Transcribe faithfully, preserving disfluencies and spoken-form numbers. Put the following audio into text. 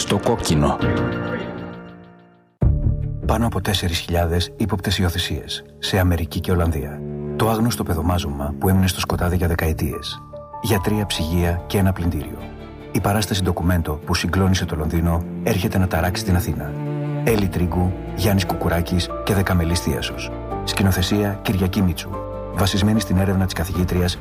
Στο κόκκινο. Πάνω από τέσσερις χιλιάδες ύποπτες υιοθεσίες σε Αμερική και Ολλανδία. Το άγνωστο παιδομάζωμα που έμεινε στο σκοτάδι για δεκαετίες. Γιατρία, ψυγεία και ένα πλυντήριο. Η παράσταση ντοκουμέντο που συγκλώνησε το Λονδίνο έρχεται να ταράξει την Αθήνα. Έλλη Τρίγκου, Γιάννης Κουκουράκης και Δεκαμελής Θίασος. Σκηνοθεσία Κυριακή Μίτσου. Βασισμένη στην έρευνα της καθηγήτριας